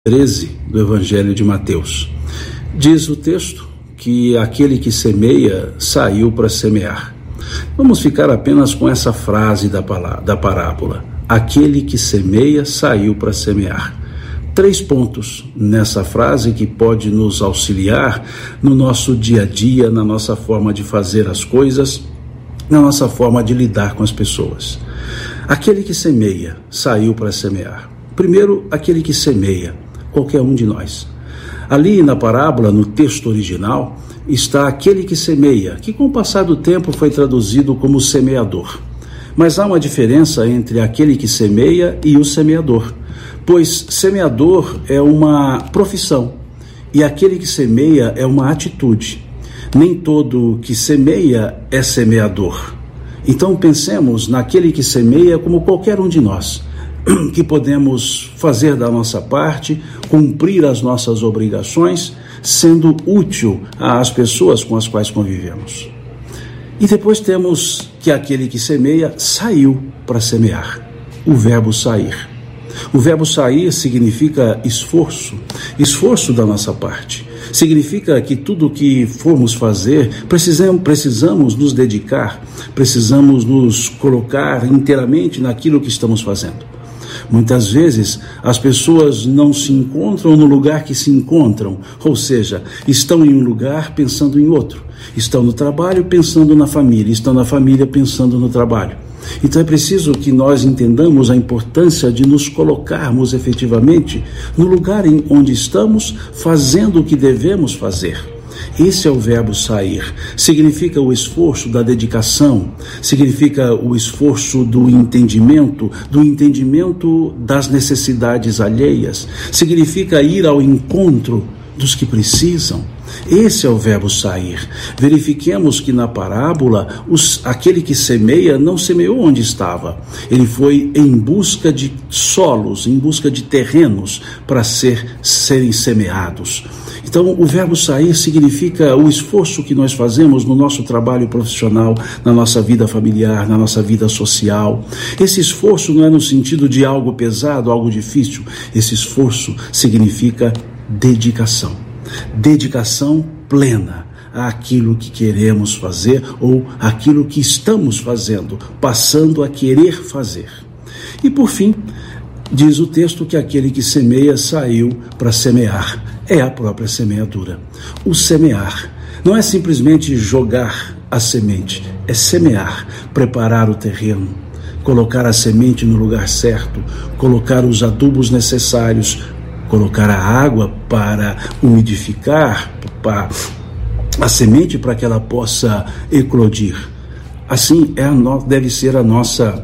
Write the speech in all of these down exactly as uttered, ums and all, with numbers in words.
treze do Evangelho de Mateus. Diz o texto que aquele que semeia saiu para semear. Vamos ficar apenas com essa frase da, palavra, da parábola. Aquele que semeia saiu para semear. Três pontos nessa frase que pode nos auxiliar no nosso dia a dia, na nossa forma de fazer as coisas, na nossa forma de lidar com as pessoas. Aquele que semeia saiu para semear. Primeiro, aquele que semeia, qualquer um de nós. Ali na parábola, no texto original, está aquele que semeia, que com o passar do tempo foi traduzido como semeador. Mas há uma diferença entre aquele que semeia e o semeador, pois semeador é uma profissão e aquele que semeia é uma atitude. Nem todo que semeia é semeador. Então pensemos naquele que semeia como qualquer um de nós, que podemos fazer da nossa parte, cumprir as nossas obrigações, sendo útil às pessoas com as quais convivemos. E depois temos que aquele que semeia saiu para semear, o verbo sair. O verbo sair significa esforço, esforço da nossa parte. Significa que tudo o que formos fazer, precisamos, precisamos nos dedicar, precisamos nos colocar inteiramente naquilo que estamos fazendo. Muitas vezes as pessoas não se encontram no lugar que se encontram, ou seja, estão em um lugar pensando em outro, estão no trabalho pensando na família, estão na família pensando no trabalho. Então é preciso que nós entendamos a importância de nos colocarmos efetivamente no lugar em onde estamos, fazendo o que devemos fazer. Esse é o verbo sair. Significa o esforço da dedicação, significa o esforço do entendimento, do entendimento das necessidades alheias, significa ir ao encontro dos que precisam. Esse é o verbo sair. Verifiquemos que na parábola, os, aquele que semeia não semeou onde estava. Ele foi em busca de solos, em busca de terrenos para ser, serem semeados. Então, o verbo sair significa o esforço que nós fazemos no nosso trabalho profissional, na nossa vida familiar, na nossa vida social. Esse esforço não é no sentido de algo pesado, algo difícil. Esse esforço significa dedicação. Dedicação plena àquilo que queremos fazer ou àquilo que estamos fazendo, passando a querer fazer. E por fim, diz o texto que aquele que semeia saiu para semear. É a própria semeadura. O semear não é simplesmente jogar a semente, é semear, preparar o terreno, colocar a semente no lugar certo, colocar os adubos necessários, colocar a água para umidificar para a semente para que ela possa eclodir. Assim é a no... deve ser a nossa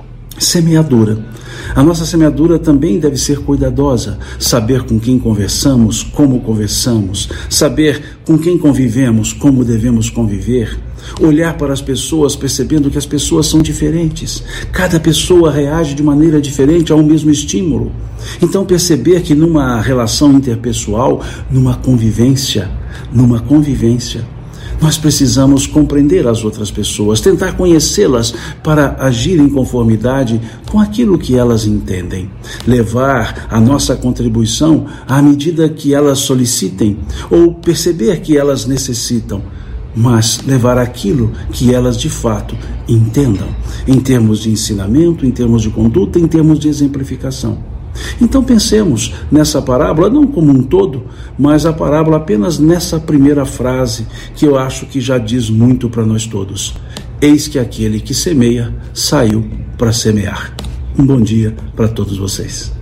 semeadura. A nossa semeadura também deve ser cuidadosa, saber com quem conversamos, como conversamos, saber com quem convivemos, como devemos conviver, olhar para as pessoas percebendo que as pessoas são diferentes, cada pessoa reage de maneira diferente ao mesmo estímulo. Então perceber que numa relação interpessoal, numa convivência, numa convivência, nós precisamos compreender as outras pessoas, tentar conhecê-las para agir em conformidade com aquilo que elas entendem. Levar a nossa contribuição à medida que elas solicitem ou perceber que elas necessitam, mas levar aquilo que elas de fato entendam, em termos de ensinamento, em termos de conduta, em termos de exemplificação. Então pensemos nessa parábola, não como um todo, mas a parábola apenas nessa primeira frase, que eu acho que já diz muito para nós todos. Eis que aquele que semeia saiu para semear. Um bom dia para todos vocês.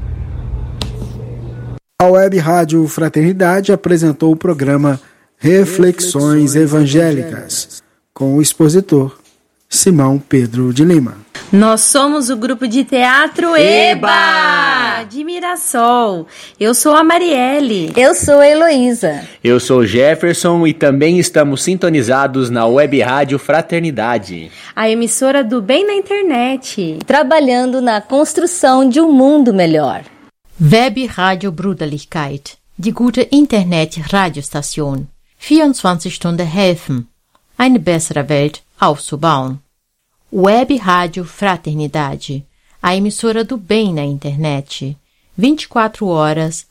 A Web Rádio Fraternidade apresentou o programa Reflexões Evangélicas, com o expositor Simão Pedro de Lima. Nós somos o grupo de teatro EBA de Mirassol. Eu sou a Marielle. Eu sou a Heloísa. Eu sou o Jefferson e também estamos sintonizados na Web Rádio Fraternidade, a emissora do bem na internet, trabalhando na construção de um mundo melhor. Web Radio Bruderlichkeit, die gute Internet-Radiostation. vierundzwanzig Stunden helfen, eine bessere Welt aufzubauen. Web Rádio Fraternidade, a emissora do bem na internet, vinte e quatro horas